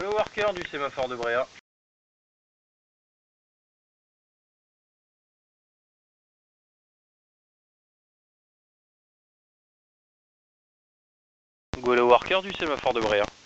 Le worker du sémaphore de Bréa. Go le worker du sémaphore de Bréa.